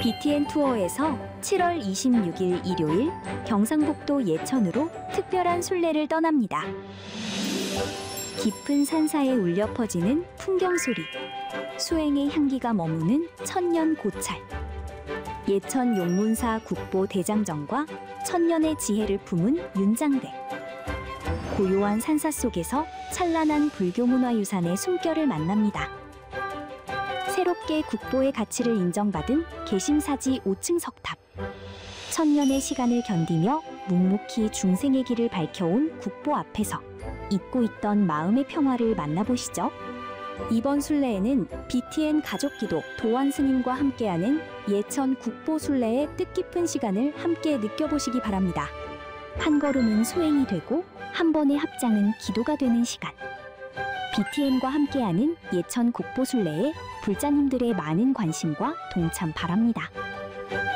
BTN 투어에서 7월 26일 일요일 경상북도 예천으로 특별한 순례를 떠납니다. 깊은 산사에 울려 퍼지는 풍경소리, 수행의 향기가 머무는 천년 고찰, 예천 용문사 국보 대장정과 천년의 지혜를 품은 윤장대, 고요한 산사 속에서 찬란한 불교 문화유산의 숨결을 만납니다. 새롭게 국보의 가치를 인정받은 개심사지 5층 석탑, 천년의 시간을 견디며 묵묵히 중생의 길을 밝혀온 국보 앞에서 잊고 있던 마음의 평화를 만나보시죠. 이번 순례에는 BTN 가족기도 도안 스님과 함께하는 예천 국보 순례의 뜻깊은 시간을 함께 느껴보시기 바랍니다. 한 걸음은 수행이 되고 한 번의 합장은 기도가 되는 시간. BTN과 함께하는 예천 국보 순례에 불자님들의 많은 관심과 동참 바랍니다.